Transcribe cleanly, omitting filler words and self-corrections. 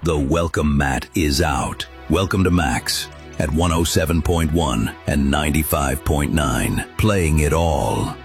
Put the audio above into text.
The welcome mat is out. Welcome to Max at 107.1 and 95.9, playing it all.